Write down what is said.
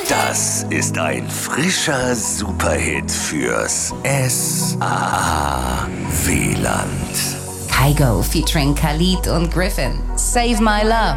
Das ist ein frischer Superhit fürs S-A-W-Land. Kygo featuring Khalid und Griffin. Save My Love.